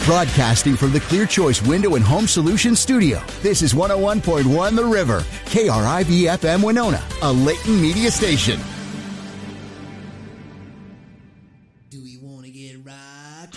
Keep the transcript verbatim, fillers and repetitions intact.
Broadcasting from the Clear Choice Window and Home Solutions studio, this is one oh one point one The River, K R I V F M Winona, a Layton media station.